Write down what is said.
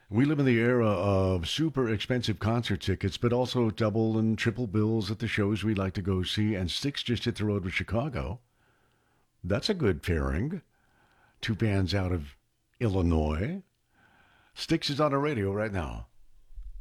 We live in the era of super expensive concert tickets, but also double and triple bills at the shows we like to go see. And Styx just hit the road with Chicago. That's a good pairing. Two bands out of Illinois. Styx is on the radio right now.